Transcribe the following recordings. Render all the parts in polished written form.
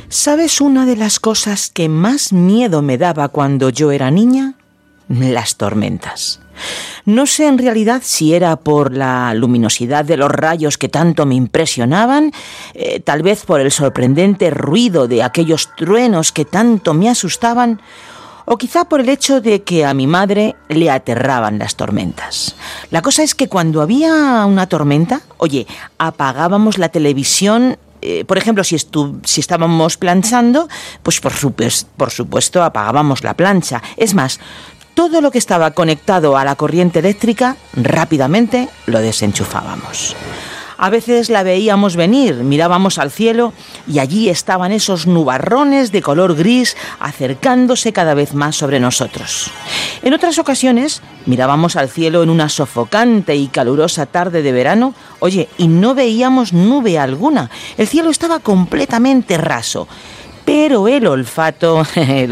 ¿Sabes una de las cosas que más miedo me daba cuando yo era niña? Las tormentas. No sé en realidad si era por la luminosidad de los rayos que tanto me impresionaban, tal vez por el sorprendente ruido de aquellos truenos que tanto me asustaban, o quizá por el hecho de que a mi madre le aterraban las tormentas. La cosa es que cuando había una tormenta, apagábamos la televisión. Por ejemplo, si estábamos planchando, pues por supuesto apagábamos la plancha. Es más, todo lo que estaba conectado a la corriente eléctrica, rápidamente lo desenchufábamos. A veces la veíamos venir, mirábamos al cielo y allí estaban esos nubarrones de color gris acercándose cada vez más sobre nosotros. En otras ocasiones mirábamos al cielo en una sofocante y calurosa tarde de verano, y no veíamos nube alguna. El cielo estaba completamente raso, pero el olfato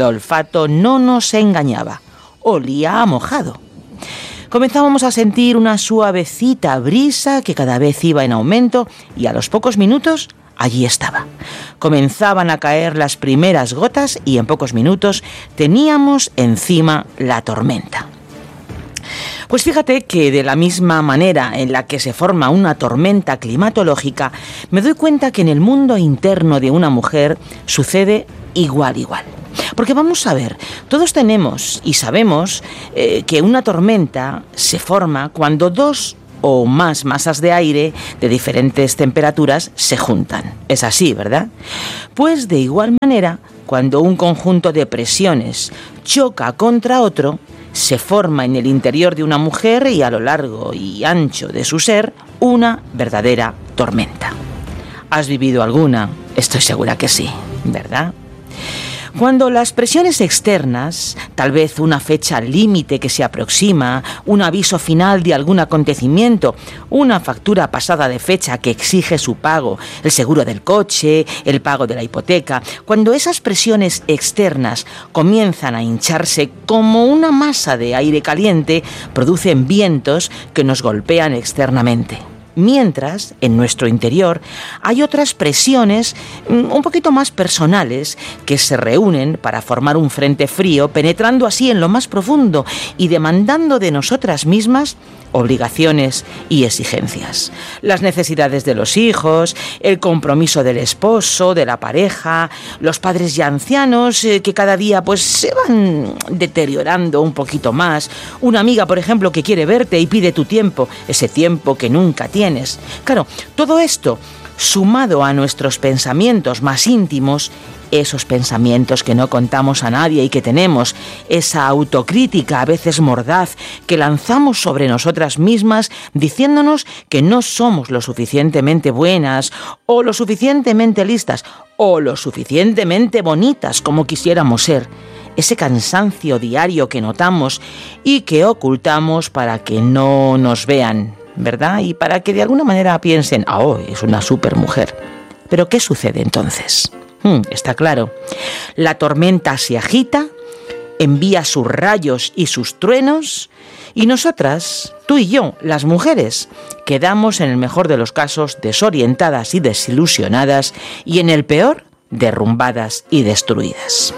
no nos engañaba. Olía a mojado. Comenzábamos a sentir una suavecita brisa que cada vez iba en aumento y a los pocos minutos allí estaba. Comenzaban a caer las primeras gotas y en pocos minutos teníamos encima la tormenta. Pues fíjate que de la misma manera en la que se forma una tormenta climatológica, me doy cuenta que en el mundo interno de una mujer sucede igual. Porque vamos a ver, todos tenemos y sabemos que una tormenta se forma cuando dos o más masas de aire de diferentes temperaturas se juntan. Es así, ¿verdad? Pues de igual manera, cuando un conjunto de presiones choca contra otro, se forma en el interior de una mujer y a lo largo y ancho de su ser una verdadera tormenta. ¿Has vivido alguna? Estoy segura que sí, ¿verdad? Cuando las presiones externas, tal vez una fecha límite que se aproxima, un aviso final de algún acontecimiento, una factura pasada de fecha que exige su pago, el seguro del coche, el pago de la hipoteca, cuando esas presiones externas comienzan a hincharse como una masa de aire caliente, producen vientos que nos golpean externamente. Mientras, en nuestro interior, hay otras presiones un poquito más personales que se reúnen para formar un frente frío, penetrando así en lo más profundo y demandando de nosotras mismas obligaciones y exigencias. Las necesidades de los hijos, el compromiso del esposo, de la pareja, los padres ya ancianos que cada día se van deteriorando un poquito más. Una amiga, por ejemplo, que quiere verte y pide tu tiempo, ese tiempo que nunca tienes. Claro, todo esto, sumado a nuestros pensamientos más íntimos, esos pensamientos que no contamos a nadie y que tenemos, esa autocrítica a veces mordaz que lanzamos sobre nosotras mismas diciéndonos que no somos lo suficientemente buenas o lo suficientemente listas o lo suficientemente bonitas como quisiéramos ser. Ese cansancio diario que notamos y que ocultamos para que no nos vean, ¿verdad? Y para que de alguna manera piensen, es una supermujer. Pero ¿qué sucede entonces? Está claro, la tormenta se agita, envía sus rayos y sus truenos, y nosotras, tú y yo, las mujeres, quedamos en el mejor de los casos desorientadas y desilusionadas, y en el peor, derrumbadas y destruidas.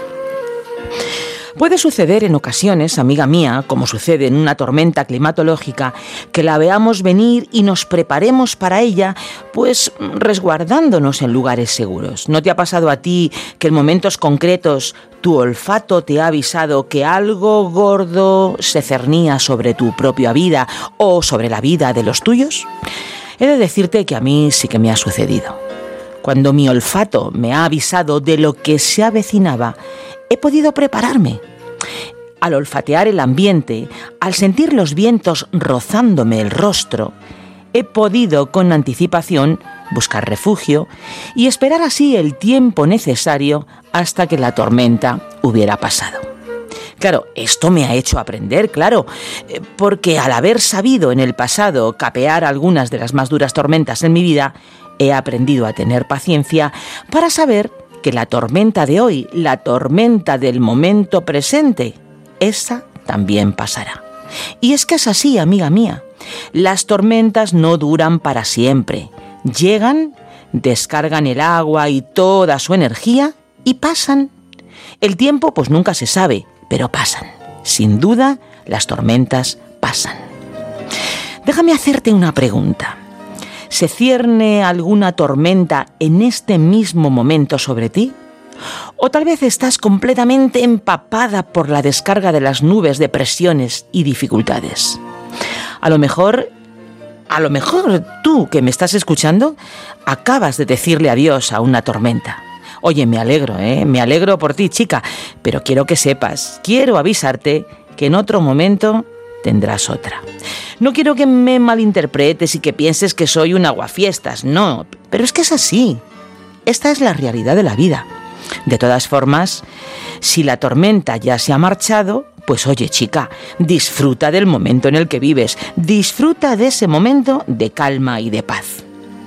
Puede suceder en ocasiones, amiga mía, como sucede en una tormenta climatológica, que la veamos venir y nos preparemos para ella, resguardándonos en lugares seguros. ¿No te ha pasado a ti que en momentos concretos tu olfato te ha avisado que algo gordo se cernía sobre tu propia vida o sobre la vida de los tuyos? He de decirte que a mí sí que me ha sucedido. Cuando mi olfato me ha avisado de lo que se avecinaba, he podido prepararme. Al olfatear el ambiente, al sentir los vientos rozándome el rostro, he podido con anticipación buscar refugio y esperar así el tiempo necesario hasta que la tormenta hubiera pasado. Claro, esto me ha hecho aprender, porque al haber sabido en el pasado capear algunas de las más duras tormentas en mi vida, he aprendido a tener paciencia para saber que la tormenta de hoy, la tormenta del momento presente, esa también pasará. Y es que es así, amiga mía. Las tormentas no duran para siempre. Llegan, descargan el agua y toda su energía y pasan. El tiempo pues nunca se sabe, pero pasan. Sin duda, las tormentas pasan. Déjame hacerte una pregunta. ¿Se cierne alguna tormenta en este mismo momento sobre ti? ¿O tal vez estás completamente empapada por la descarga de las nubes de presiones y dificultades? A lo mejor tú que me estás escuchando acabas de decirle adiós a una tormenta. Oye, me alegro por ti, chica, pero quiero que sepas, quiero avisarte que en otro momento tendrás otra. No quiero que me malinterpretes y que pienses que soy un aguafiestas, no, pero es que es así. Esta es la realidad de la vida. De todas formas, si la tormenta ya se ha marchado, pues oye, chica, disfruta del momento en el que vives, disfruta de ese momento de calma y de paz.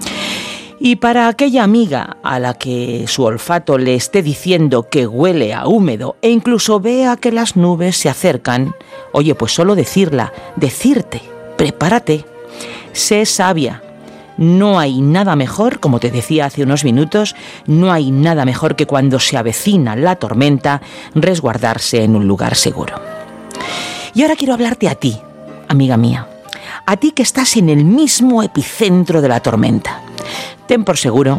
Y para aquella amiga a la que su olfato le esté diciendo que huele a húmedo e incluso vea que las nubes se acercan, oye, pues solo decirte, prepárate, sé sabia. No hay nada mejor, como te decía hace unos minutos, no hay nada mejor que cuando se avecina la tormenta, resguardarse en un lugar seguro. Y ahora quiero hablarte a ti, amiga mía, a ti que estás en el mismo epicentro de la tormenta. Ten por seguro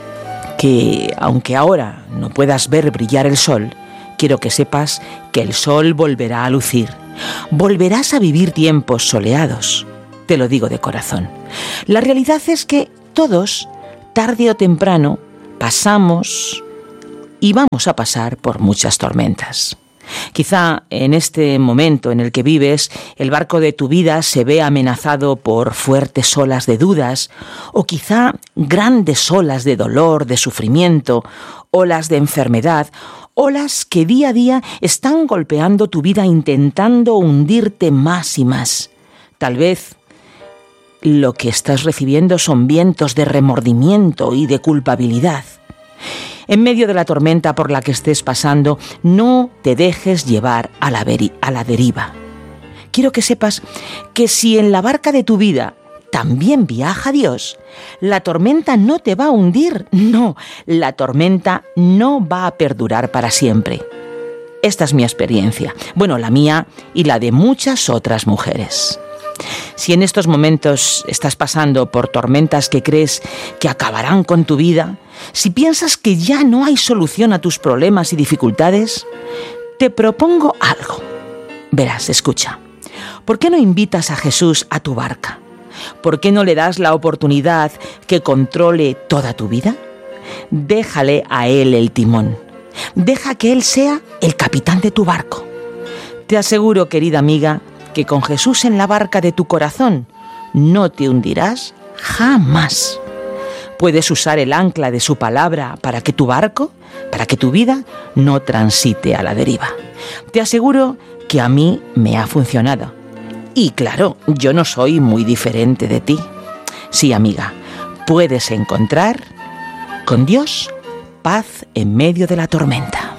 que, aunque ahora no puedas ver brillar el sol, quiero que sepas que el sol volverá a lucir. Volverás a vivir tiempos soleados. Te lo digo de corazón. La realidad es que todos, tarde o temprano, pasamos y vamos a pasar por muchas tormentas. Quizá en este momento en el que vives, el barco de tu vida se ve amenazado por fuertes olas de dudas, o quizá grandes olas de dolor, de sufrimiento, olas de enfermedad, olas que día a día están golpeando tu vida intentando hundirte más y más. Tal vez lo que estás recibiendo son vientos de remordimiento y de culpabilidad. En medio de la tormenta por la que estés pasando, no te dejes llevar a la deriva. Quiero que sepas que si en la barca de tu vida también viaja Dios, la tormenta no te va a hundir. No, la tormenta no va a perdurar para siempre. Esta es mi experiencia. Bueno, la mía y la de muchas otras mujeres. Si en estos momentos estás pasando por tormentas que crees que acabarán con tu vida, si piensas que ya no hay solución a tus problemas y dificultades, te propongo algo. Verás, escucha. ¿Por qué no invitas a Jesús a tu barca? ¿Por qué no le das la oportunidad que controle toda tu vida? Déjale a Él el timón. Deja que Él sea el capitán de tu barco. Te aseguro, querida amiga, que con Jesús en la barca de tu corazón no te hundirás jamás. Puedes usar el ancla de su palabra para que tu barco, para que tu vida no transite a la deriva. Te aseguro que a mí me ha funcionado. Y claro, yo no soy muy diferente de ti. Sí, amiga, puedes encontrar con Dios paz en medio de la tormenta.